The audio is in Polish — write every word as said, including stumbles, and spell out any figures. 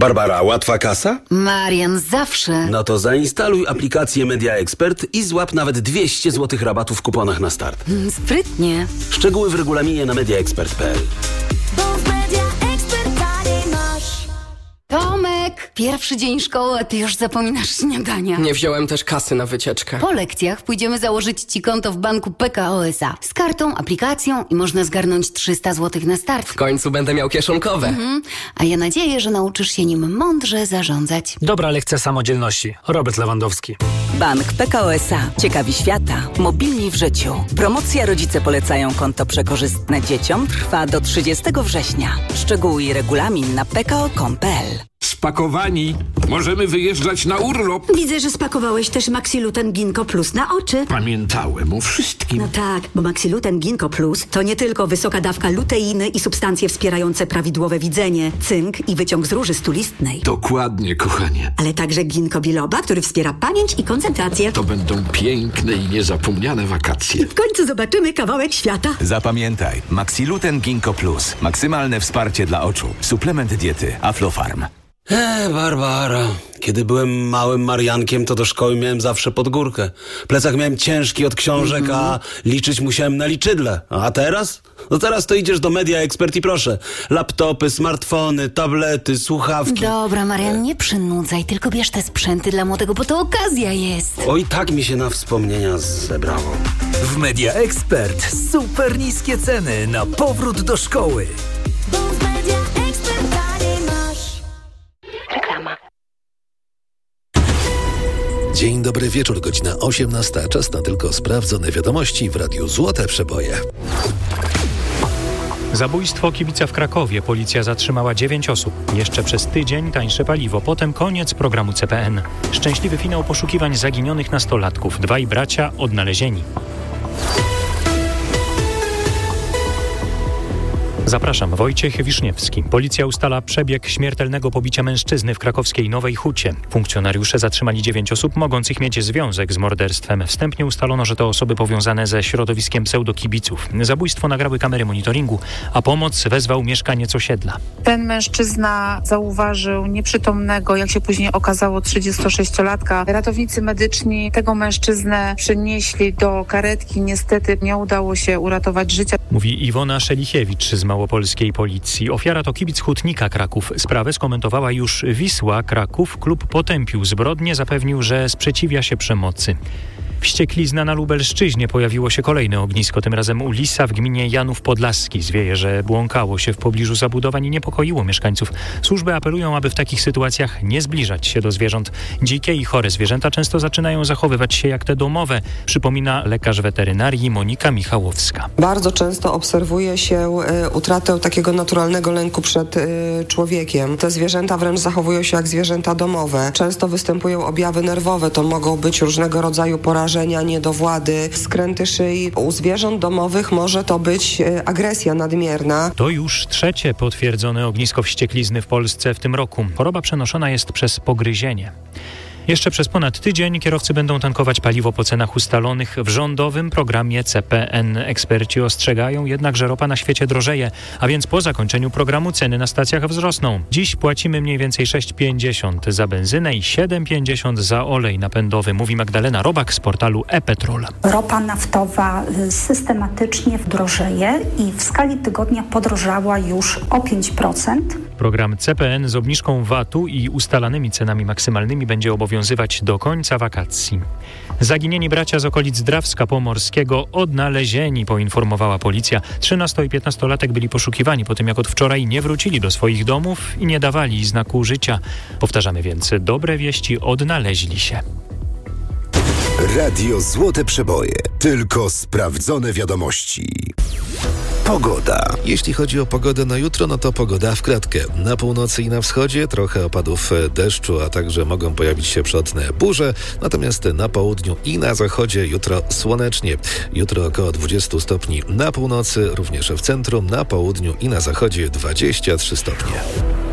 Barbara, łatwa kasa? Marian, zawsze. No to zainstaluj aplikację Media Expert i złap nawet dwieście złotych rabatu w kuponach na start. Mm, sprytnie. Szczegóły w regulaminie na mediaexpert kropka p l. Tomek, pierwszy dzień szkoły, a ty już zapominasz śniadania. Nie wziąłem też kasy na wycieczkę. Po lekcjach pójdziemy założyć ci konto w banku P K O S A. Z kartą, aplikacją i można zgarnąć trzysta złotych na start. W końcu będę miał kieszonkowe. Mhm. A ja nadzieję, że nauczysz się nim mądrze zarządzać. Dobra lekcja samodzielności. Robert Lewandowski. Bank P K O S A. Ciekawi świata. Mobilni w życiu. Promocja Rodzice polecają konto przekorzystne dzieciom trwa do trzydziestego września. Szczegóły i regulamin na p k o kropka com kropka p l. Spakowani. Możemy wyjeżdżać na urlop. Widzę, że spakowałeś też Maxiluten Ginkgo Plus na oczy. Pamiętałem o wszystkim. No tak, bo Maxiluten Ginkgo Plus to nie tylko wysoka dawka luteiny i substancje wspierające prawidłowe widzenie, cynk i wyciąg z róży stulistnej. Dokładnie, kochanie. Ale także ginkgo biloba, który wspiera pamięć i koncentrację. To będą piękne i niezapomniane wakacje. I w końcu zobaczymy kawałek świata. Zapamiętaj, Maxiluten Ginkgo Plus. Maksymalne wsparcie dla oczu. Suplement diety Aflofarm. Eee, Barbara, kiedy byłem małym Mariankiem, to do szkoły miałem zawsze pod górkę. Plecak miałem ciężki od książek, mm-hmm. a liczyć musiałem na liczydle. A teraz? No teraz to idziesz do Media Expert i proszę. Laptopy, smartfony, tablety, słuchawki. Dobra, Marian, nie przynudzaj, tylko bierz te sprzęty dla młodego, bo to okazja jest. Oj, tak mi się na wspomnienia zebrało. W Media Expert super niskie ceny na powrót do szkoły. Dzień dobry wieczór, godzina osiemnasta. Czas na tylko sprawdzone wiadomości w Radiu Złote Przeboje. Zabójstwo kibica w Krakowie. Policja zatrzymała dziewięć osób. Jeszcze przez tydzień tańsze paliwo. Potem koniec programu C P N. Szczęśliwy finał poszukiwań zaginionych nastolatków. Dwaj bracia odnalezieni. Zapraszam, Wojciech Wiszniewski. Policja ustala przebieg śmiertelnego pobicia mężczyzny w krakowskiej Nowej Hucie. Funkcjonariusze zatrzymali dziewięć osób mogących mieć związek z morderstwem. Wstępnie ustalono, że to osoby powiązane ze środowiskiem pseudokibiców. Zabójstwo nagrały kamery monitoringu, a pomoc wezwał mieszkaniec osiedla. Ten mężczyzna zauważył nieprzytomnego, jak się później okazało, trzydziestosześciolatka. Ratownicy medyczni tego mężczyznę przenieśli do karetki. Niestety nie udało się uratować życia. Mówi Iwona Szelichiewicz z małopolskiej policji. Ofiara to kibic Hutnika Kraków. Sprawę skomentowała już Wisła Kraków. Klub potępił zbrodnię, zapewnił, że sprzeciwia się przemocy. Wścieklizna na Lubelszczyźnie. Pojawiło się kolejne ognisko, tym razem u Lisa w gminie Janów Podlaski. Zwieje, że błąkało się w pobliżu zabudowań i niepokoiło mieszkańców. Służby apelują, aby w takich sytuacjach nie zbliżać się do zwierząt. Dzikie i chore zwierzęta często zaczynają zachowywać się jak te domowe, przypomina lekarz weterynarii Monika Michałowska. Bardzo często obserwuje się y, utratę takiego naturalnego lęku przed y, człowiekiem. Te zwierzęta wręcz zachowują się jak zwierzęta domowe. Często występują objawy nerwowe. To mogą być różnego rodzaju porażenia, niedowłady, skręty szyi. U zwierząt domowych może to być agresja nadmierna. To już trzecie potwierdzone ognisko wścieklizny w Polsce w tym roku. Choroba przenoszona jest przez pogryzienie. Jeszcze przez ponad tydzień kierowcy będą tankować paliwo po cenach ustalonych w rządowym programie C P N. Eksperci ostrzegają jednak, że ropa na świecie drożeje, a więc po zakończeniu programu ceny na stacjach wzrosną. Dziś płacimy mniej więcej sześć pięćdziesiąt za benzynę i siedem pięćdziesiąt za olej napędowy, mówi Magdalena Robak z portalu e-Petrol. Ropa naftowa systematycznie drożeje i w skali tygodnia podrożała już o pięć procent. Program C P N z obniżką V A T-u i ustalanymi cenami maksymalnymi będzie obowiązywać do końca wakacji. Zaginieni bracia z okolic Drawska Pomorskiego odnalezieni, poinformowała policja. trzynasto- i piętnastolatek byli poszukiwani po tym, jak od wczoraj nie wrócili do swoich domów i nie dawali znaku życia. Powtarzamy więc, dobre wieści, odnaleźli się. Radio Złote Przeboje. Tylko sprawdzone wiadomości. Pogoda. Jeśli chodzi o pogodę na jutro, no to pogoda w kratkę. Na północy i na wschodzie trochę opadów deszczu, a także mogą pojawić się przelotne burze. Natomiast na południu i na zachodzie jutro słonecznie. Jutro około dwadzieścia stopni na północy, również w centrum, na południu i na zachodzie dwadzieścia trzy stopnie.